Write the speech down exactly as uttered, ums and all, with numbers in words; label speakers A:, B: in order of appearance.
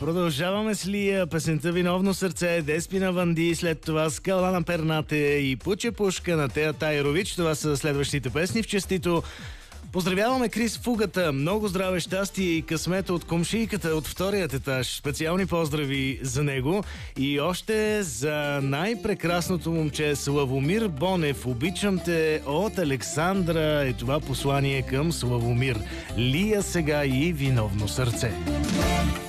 A: Продължаваме с Лия, песента "Виновно сърце", Деспина Ванди, след това "Скала на пернате" и "Пуче пушка" на Тея Тайрович. Това са следващите песни в честито. Поздравяваме Крис Фугата. Много здраве, щастие и късмета от комшийката от вторият етаж. Специални поздрави за него. И още за най-прекрасното момче Славомир Бонев. "Обичам те" от Александра е това послание към Славомир. Лия сега и "Виновно сърце".